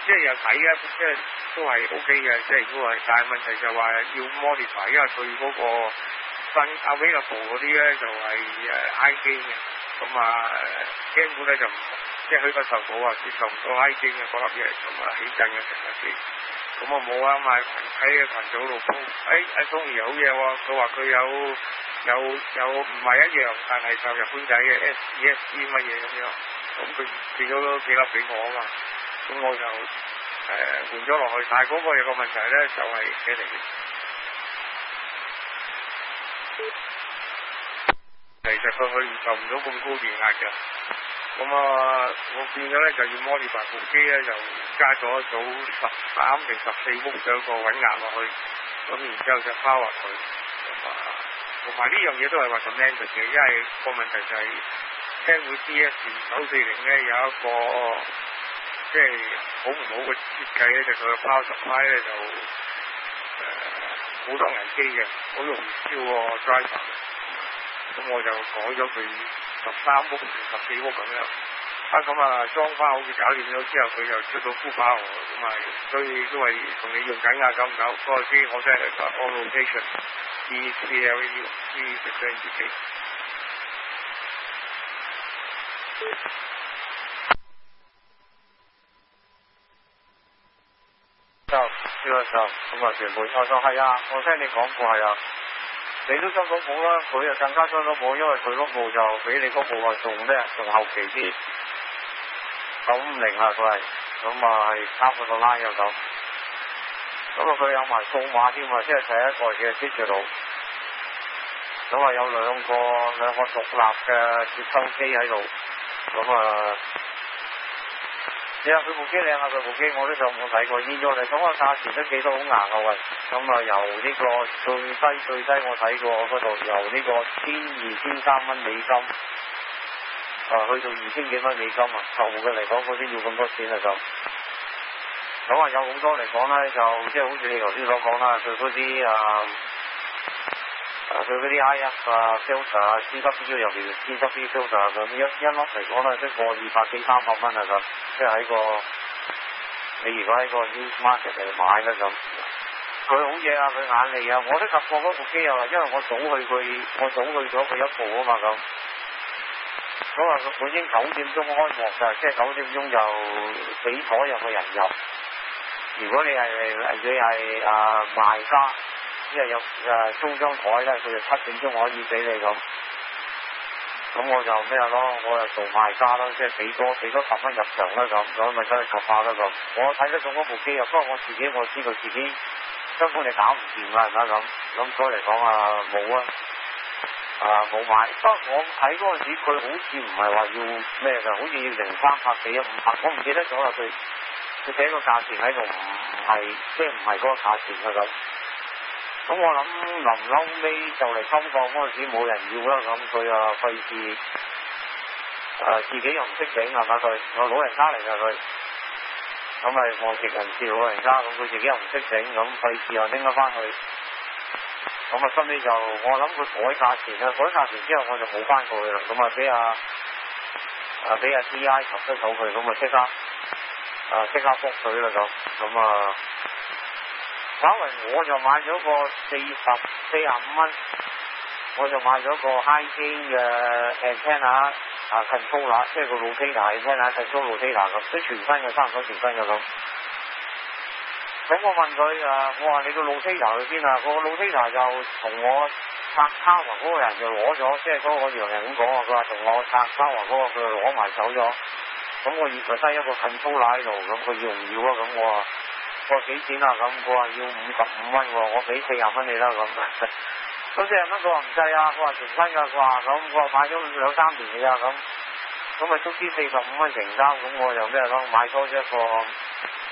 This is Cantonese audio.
即係又睇啊，即係都係 OK 嘅，即係如果係，但係問題就話要 modify，因為佢嗰個新available嗰啲咧就係high gain嘅，咁啊聽股咧就唔即係佢個受保啊接受唔到 high gain 嘅嗰粒嘢，咁啊起震嘅成日先，咁我冇啊嘛喺個群組度鋪，阿 Tony 好嘢喎，佢話佢有唔係一樣，但係就日本仔嘅 SESC 乜嘢咁樣，咁佢變咗幾粒俾我啊嘛，咁我就換咗落去，但係嗰個有個問題咧就係咩嚟嘅？其實佢受唔到咁高電壓嘅，咁啊我變咗咧就要 modify 部機咧就加咗一組13定14伏嘅一個穩壓落去，咁然之後就拋落去，咁啊同埋呢樣嘢都係話咁 manage 嘅，因為個問題就係聽會 DS940咧有一個即係好唔好嘅設計咧，就佢嘅 power supply 咧就好多危機嘅，好容易燒個 driver。咁我就改咗佢13伏14伏咁樣，咁啊裝翻好似搞掂咗之後，佢就出到full power，咁啊所以都係同你用緊啊夠唔夠？嗰陣時我真係on rotation DCLU 3%就呢個時候咁啊全部收咗，係啊，我聽你講過係啊。你都收到冇啦，佢又更加收到冇，因為佢嗰部就比你嗰部啊仲咩，仲後期啲950啊佢係，咁啊係差唔多拉又咁，咁啊佢有埋數碼添啊，即係第一代嘅 digital，咁啊有兩個獨立嘅接收機喺度，咁啊你話佢部機靚啊，佢部機我都就冇睇過，現在嚟講個價錢都幾多好硬啊喂，咁啊由呢個最低我睇過嗰度由呢個1200-1300美金，去到2000幾蚊美金啊，舊嘅嚟講嗰啲要咁多錢啊咁啊有好多嚟講咧就即係好似你頭先所講啦，佢嗰啲佢嗰啲 IF filter CW 尤其是 CW filter 咁一粒嚟講咧都過200幾300蚊啊咁，即係喺個你如果喺個 news market 嚟買咧咁，佢好嘢啊，佢眼利啊，我都及過嗰部機啊，因為我早去咗佢一部啊嘛咁，咁啊佢本應9點鐘開幕㗎，即係9點鐘就俾所有嘅人入，如果你係賣家。即係有租張台咧，佢就7點鐘可以俾你咁我就咩咯，我就做賣家咯，即係俾多10蚊入場啦咁咪真係及下啦咁。我睇得中嗰部機啊，不過我知道自己根本你搞唔掂啦，係咪咁所以嚟講冇買。不過我睇嗰陣時，佢好似唔係話要咩㗎，好似要03拍4 500，我唔記得咗啦。佢寫個價錢喺度，唔係嗰個價錢㗎咁。咁我諗臨後尾就嚟收檔嗰陣時冇人要啦，咁佢啊費事自己又唔識整係嘛佢，我老人家嚟㗎佢，咁咪外籍人士老人家，咁佢自己又唔識整，咁費事又拎咗翻去，咁啊後尾就我諗佢改價錢啦，改價錢之後我就冇翻過去啦，咁啊俾阿 DI 及得到佢，咁啊即刻覆水啦咁稍為我就買咗個45蚊，我就買咗個 high gain 嘅 antenna controller， 即係個 rotator antenna control rotator 咁，都全新嘅，差唔多全新嘅咁。咁我問佢我話你個 rotator 去邊啊？個 rotator 就同我拆 tower 嗰個人就攞咗，即係嗰個洋人咁講啊，佢話同我拆 tower 嗰個佢就攞埋走咗。咁我以為得一個 controller喺度，咁佢要唔要啊？咁我話幾錢啊？咁佢話要55蚊喎，我俾40蚊你啦咁。咁40蚊佢話唔制啊，佢話全新㗎，佢話咁我話買咗2-3年㗎咁咪足之45蚊成交，咁我就咩咯，買多咗一個